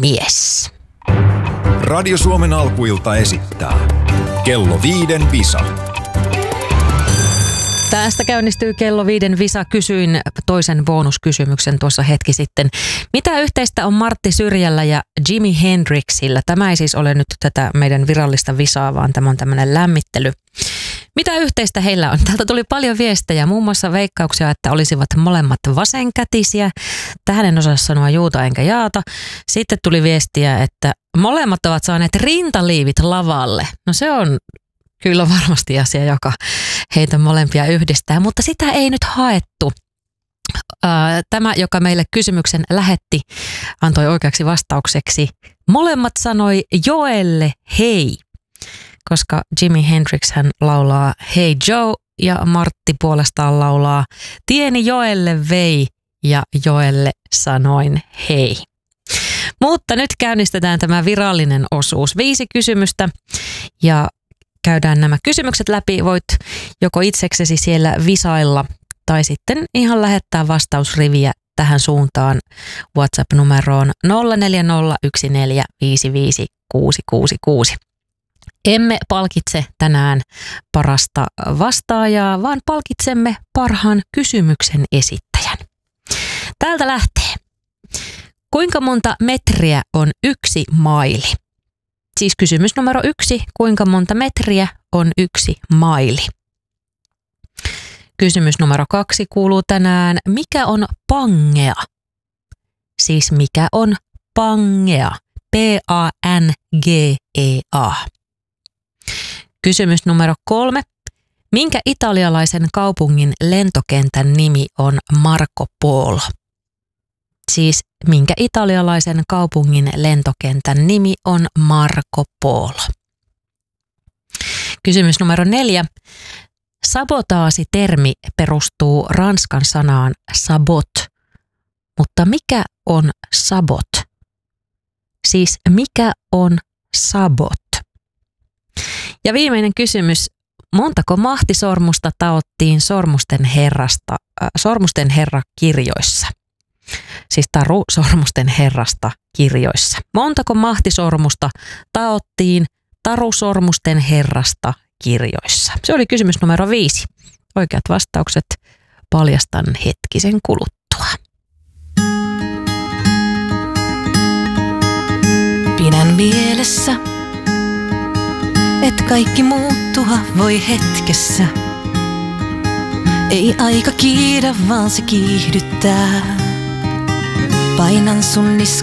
mies. Radio Suomen alkuilta esittää Kello 5 Visa. Tästä käynnistyy Kello 5 Visa. Kysyin toisen bonuskysymyksen tuossa hetki sitten. Mitä yhteistä on Martti Syrjällä ja Jimi Hendrixillä? Tämä ei siis ole nyt tätä meidän virallista visaa, vaan tämä on tämmöinen lämmittely. Mitä yhteistä heillä on? Täältä tuli paljon viestejä, muun muassa veikkauksia, että olisivat molemmat vasenkätisiä. Tähän en osaa sanoa juuta enkä jaata. Sitten tuli viestiä, että molemmat ovat saaneet rintaliivit lavalle. No se on kyllä varmasti asia, joka heitä molempia yhdistää, mutta sitä ei nyt haettu. Tämä, joka meille kysymyksen lähetti, antoi oikeaksi vastaukseksi. Molemmat sanoi Joelle hei, koska Jimi Hendrix hän laulaa Hey Joe ja Martti puolestaan laulaa Tieni Joelle vei ja Joelle sanoin hei. Mutta nyt käynnistetään tämä virallinen osuus. 5 kysymystä ja käydään nämä kysymykset läpi. Voit joko itseksesi siellä visailla tai sitten ihan lähettää vastausriviä tähän suuntaan WhatsApp-numeroon 0401455666. Emme palkitse tänään parasta vastaajaa, vaan palkitsemme parhaan kysymyksen esittäjän. Täältä lähtee. Kuinka monta metriä on 1 maili? Siis kysymys numero 1. Kuinka monta metriä on 1 maili? Kysymys numero 2 kuuluu tänään. Mikä on pangea? Siis mikä on pangea? P-A-N-G-E-A. Kysymys numero 3. Minkä italialaisen kaupungin lentokentän nimi on Marco Polo? Siis minkä italialaisen kaupungin lentokentän nimi on Marco Polo? Kysymys numero 4. Sabotaasitermi perustuu ranskan sanaan sabot, mutta mikä on sabot? Siis mikä on sabot? Ja viimeinen kysymys. Montako mahtisormusta taottiin Sormusten herra kirjoissa? Siis Taru Sormusten herrasta kirjoissa. Montako mahtisormusta taottiin Taru Sormusten herrasta kirjoissa? Se oli kysymys numero 5. Oikeat vastaukset paljastan hetkisen kuluttua. Pidän mielessä, et kaikki muuttua voi hetkessä. Ei aika kiidä, vaan se kiihdyttää. Painan sun niskaan.